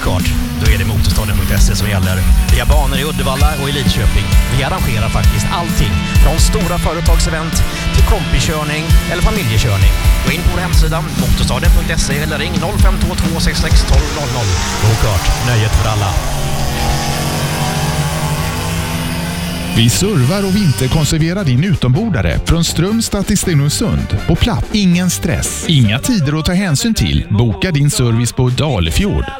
go-kart, då är det Motorstaden.se som gäller. Vi har banor i Uddevalla och i Lidköping. Vi arrangerar faktiskt allting från stora företagsevent till kompikörning eller familjekörning. Gå in på vår hemsida Motorstaden.se eller ring 0522 66 12 00. Go-kart, nöjet för alla. Vi servar och vinterkonserverar din utombordare från Strömstad till Stenungsund. På plats, ingen stress, inga tider att ta hänsyn till. Boka din service på Dalefjord.